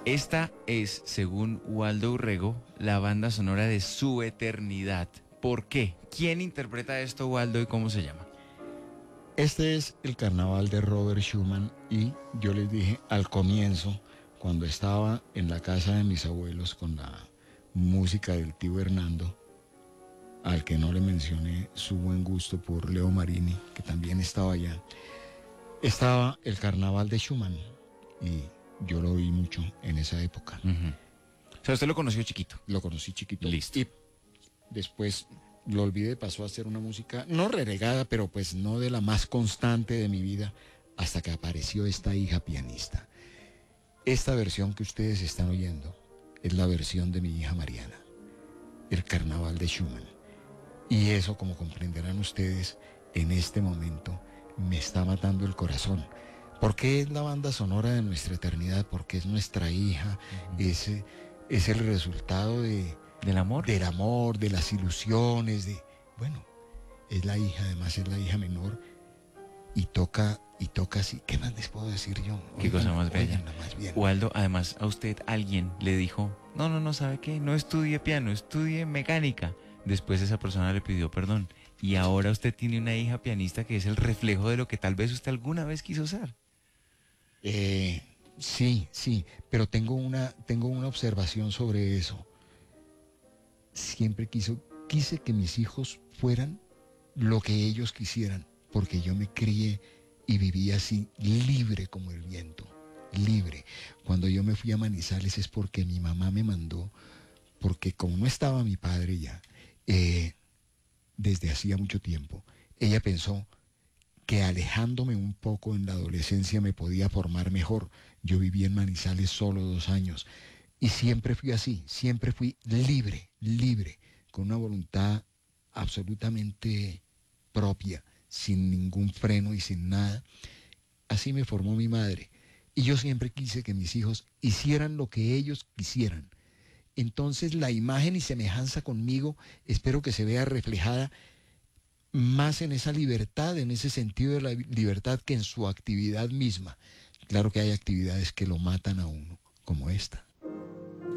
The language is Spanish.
Esta es, según Waldo Urrego, la banda sonora de su eternidad. ¿Por qué? ¿Quién interpreta esto, Waldo, y cómo se llama? Este es el carnaval de Robert Schumann y yo les dije al comienzo, cuando estaba en la casa de mis abuelos con la música del tío Hernando, al que no le mencioné su buen gusto por Leo Marini, que también estaba allá, estaba el carnaval de Schumann y yo lo oí mucho en esa época. O sea, usted lo conoció chiquito. Lo conocí chiquito. Listo. Y después lo olvidé, pasó a ser una música no relegada, pero pues no de la más constante de mi vida, hasta que apareció esta hija pianista. Esta versión que ustedes están oyendo es la versión de mi hija Mariana, el carnaval de Schumann. Y eso, como comprenderán ustedes, en este momento me está matando el corazón. Porque es la banda sonora de nuestra eternidad, porque es nuestra hija, es el resultado ¿Del amor? del amor, de las ilusiones, bueno, es la hija, además es la hija menor, y toca así. ¿Qué más les puedo decir yo? Qué cosa más bella. Óiganla más bien. Waldo, además, a usted alguien le dijo, no, ¿sabe qué? No estudie piano, estudie mecánica. Después esa persona le pidió perdón. Y ahora usted tiene una hija pianista que es el reflejo de lo que tal vez usted alguna vez quiso ser. Sí, pero tengo una observación sobre eso. Siempre quise que mis hijos fueran lo que ellos quisieran, porque yo me crié y viví así, libre como el viento, libre. Cuando yo me fui a Manizales es porque mi mamá me mandó, porque como no estaba mi padre ya, desde hacía mucho tiempo, ella pensó que alejándome un poco en la adolescencia me podía formar mejor. Yo viví en Manizales solo 2 años y siempre fui así, siempre fui libre, con una voluntad absolutamente propia, sin ningún freno y sin nada. Así me formó mi madre. Y yo siempre quise que mis hijos hicieran lo que ellos quisieran. Entonces la imagen y semejanza conmigo espero que se vea reflejada más en esa libertad, en ese sentido de la libertad que en su actividad misma. Claro que hay actividades que lo matan a uno, como esta.